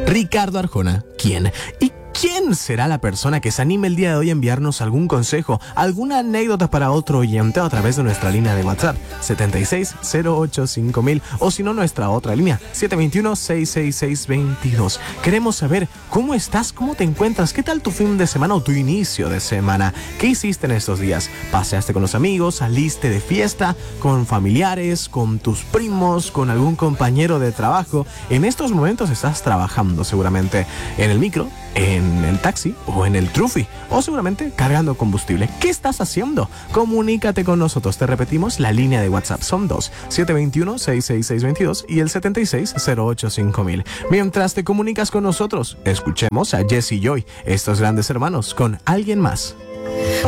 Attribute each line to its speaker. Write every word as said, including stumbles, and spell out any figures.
Speaker 1: Ricardo Arjona, ¿quién? ¿Y quién será la persona que se anime el día de hoy a enviarnos algún consejo, alguna anécdota para otro oyente a través de nuestra línea de WhatsApp setenta y seis cero ocho cinco mil o si no nuestra otra línea siete dos uno seis seis seis dos dos? Queremos saber cómo estás, cómo te encuentras, qué tal tu fin de semana o tu inicio de semana, qué hiciste en estos días, paseaste con los amigos, saliste de fiesta, con familiares, con tus primos, con algún compañero de trabajo. En estos momentos estás trabajando seguramente en el micro, en el taxi o en el trufi o seguramente cargando combustible. ¿Qué estás haciendo? Comunícate con nosotros. Te repetimos, la línea de WhatsApp son dos, siete dos uno seis seis seis dos dos y el setenta y seis cero ocho cinco mil. Mientras te comunicas con nosotros, escuchemos a Jesse Joy, estos grandes hermanos, con Alguien Más.